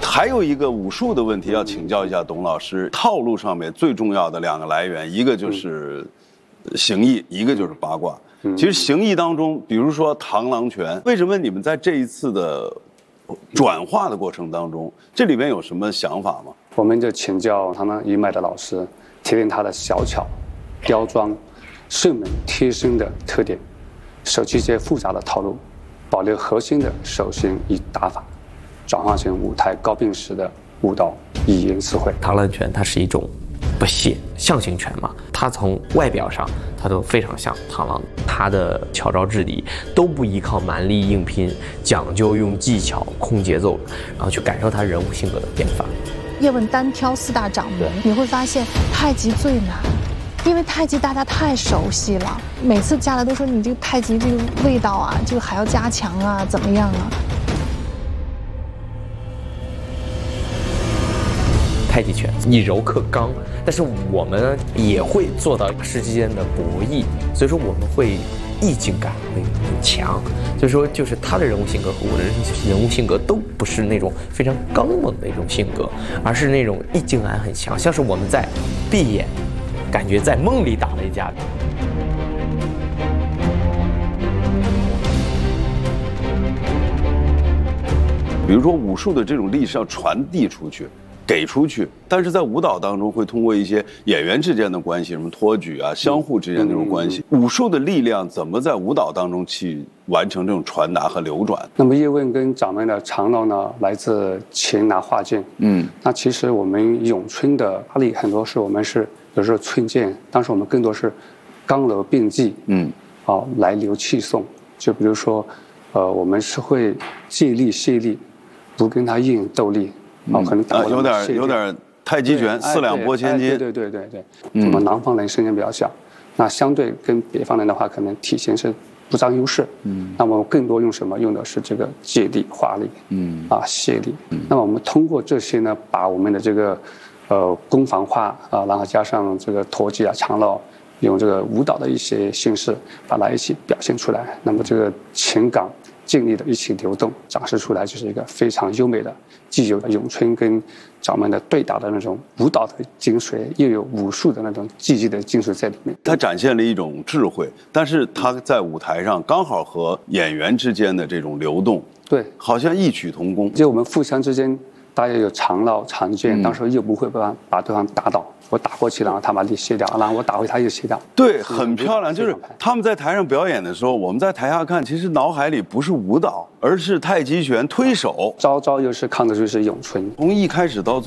还有一个武术的问题要请教一下董老师。套路上面最重要的2个来源，一个就是形意，一个就是八卦。其实形意当中，比如说螳螂拳，为什么你们在这一次的转化的过程当中，这里边有什么想法吗？ 我们就请教螳螂一脉的老师，提炼他的小巧、刁钻、顺门贴身的特点，舍弃一些复杂的套路，保留核心的手型与打法，转化成舞台高并时的舞蹈语言词汇。 螳螂拳它是一种不懈象形拳嘛，它从外表上它都非常像螳螂，它的巧招制敌都不依靠蛮力硬拼，讲究用技巧控节奏，然后去感受它人物性格的变化。 叶问单挑4大掌门，你会发现太极最难，因为太极大家太熟悉了，每次下来都说你这个太极这个味道啊，这个还要加强啊，怎么样啊？ 太极拳以柔克刚，但是我们也会做到世之间的博弈，所以说我们会意境感会很强，所以说就是他的人物性格和我的人物性格都不是那种非常刚猛的一种性格，而是那种意境感很强，像是我们在闭眼，感觉在梦里打了一架。 比如说武术的这种力是要传递出去，给出去，但是在舞蹈当中会通过一些演员之间的关系，什么托举啊、相互之间的这种关系，武术的力量怎么在舞蹈当中去完成这种传达和流转？ 那么叶问跟掌门的长刀呢，来自擒拿画剑。那其实我们咏春的发力很多是我们是有时候寸剑，当时我们更多是刚柔并济，来留气送。就比如说，我们是会借力卸力，不跟他硬斗力。可能有点太极拳4两拨千斤。 对。我们南方人身量比较小，那相对跟北方人的话，可能体型是不占优势。那么更多用什么？用的是这个借力、化力，卸力。那么我们通过这些呢，把我们的这个攻防化然后加上这个脱技强绕，用这个舞蹈的一些形式把它一起表现出来。那么这个情感劲力的一起流动，展示出来就是一个非常优美的，既有咏春跟掌门的对打的那种舞蹈的精髓，又有武术的那种技艺的精髓在里面。 它展现了一种智慧，但是它在舞台上刚好和演员之间的这种流动， 对， 好像异曲同工。 就我们互相之间，大家有长绕长剑，当时又不会把对方打倒。我打过去，然后他把力卸掉，然后我打回他又卸掉。 对，很漂亮。就是他们在台上表演的时候，我们在台下看，其实脑海里不是舞蹈，而是太极拳推手， 招招又是看得出是咏春。 从一开始到最后